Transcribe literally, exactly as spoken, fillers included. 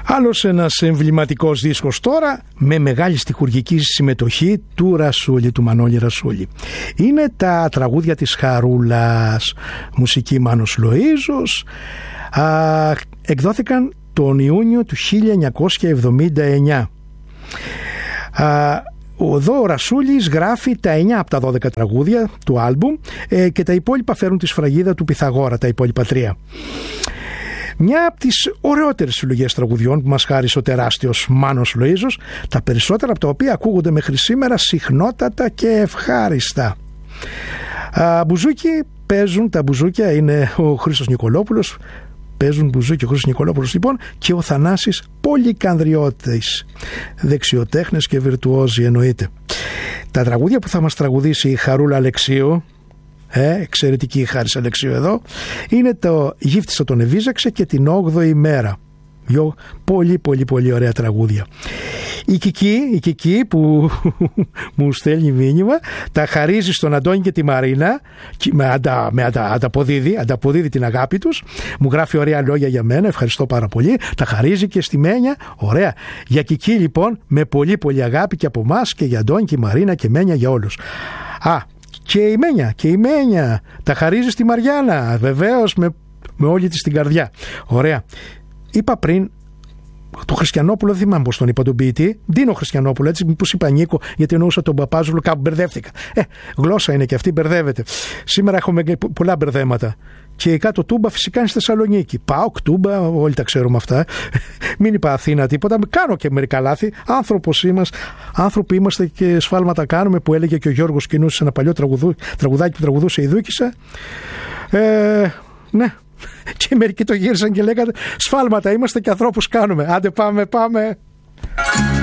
Άλλος ένας εμβληματικός δίσκος τώρα, με μεγάλη στιχουργική συμμετοχή του Ρασούλη, του Μανώλη Ρασούλη. Είναι τα τραγούδια της Χαρούλας, μουσική Μάνος Λοΐζος. Α, εκδόθηκαν τον Ιούνιο του χίλια εννιακόσια εβδομήντα εννιά. Α, εδώ ο Ρασούλης γράφει τα εννιά από τα δώδεκα τραγούδια του άλμπουμ ε, και τα υπόλοιπα φέρουν τη σφραγίδα του Πυθαγόρα, τα υπόλοιπα τρία. Μια από τις ωραιότερες συλλογές τραγουδιών που μας χάρισε ο τεράστιος Μάνος Λοΐζος, τα περισσότερα από τα οποία ακούγονται μέχρι σήμερα συχνότατα και ευχάριστα. Α, μπουζούκι παίζουν, τα μπουζούκια είναι ο Χρήστος Νικολόπουλος, παίζουν μπουζούκι ο Χρήστος Νικολόπουλος λοιπόν και ο Θανάσης Πολυκανδριώτης, δεξιοτέχνες και βιρτουόζοι εννοείται. Τα τραγούδια που θα μας τραγουδήσει η Χαρούλα Αλεξίου, Ε, εξαιρετική η Χάρης Αλεξίου εδώ, είναι το «Γύφτισσα τον Εβίζαξε» και «Την όγδοη μέρα». Δυο πολύ πολύ πολύ ωραία τραγούδια. Η Κική, η Κική που μου στέλνει μήνυμα, τα χαρίζει στον Αντώνη και τη Μαρίνα, με, αντα, με αντα, ανταποδίδει, ανταποδίδει την αγάπη τους, μου γράφει ωραία λόγια για μένα, ευχαριστώ πάρα πολύ, τα χαρίζει και στη Μένια, ωραία. Για Κική λοιπόν, με πολύ πολύ αγάπη και από εμάς και για Αντώνη και Μαρίνα και Μένια για όλους. Α, και η Μένια, και η Μένια τα χαρίζει στη Μαριάννα, βεβαίως με, με όλη της την καρδιά. Ωραία. Είπα πριν το Χριστιανόπουλο, δεν θυμάμαι πώς τον είπα τον ποιητή, Ντίνο Χριστιανόπουλο, έτσι, μήπως είπα Νίκο, γιατί εννοούσα τον Παπάζουλο, κάπου μπερδεύτηκα. Ε, γλώσσα είναι και αυτή, μπερδεύεται. Σήμερα έχουμε πολλά μπερδέματα. Και η κάτω Τούμπα φυσικά είναι στη Θεσσαλονίκη. ΠΑΟΚ, Τούμπα, όλοι τα ξέρουμε αυτά. Μην είπα Αθήνα τίποτα. Κάνω και μερικά λάθη. Άνθρωπος είμαστε, άνθρωποι είμαστε και σφάλματα κάνουμε, που έλεγε και ο Γιώργος Κινούσης σε ένα παλιό τραγουδού, τραγουδάκι που τραγουδούσε η Δούκισσα. Ε, ναι. Και μερικοί το γύρισαν και λέγανε σφάλματα είμαστε και ανθρώπους κάνουμε. Άντε πάμε, πάμε.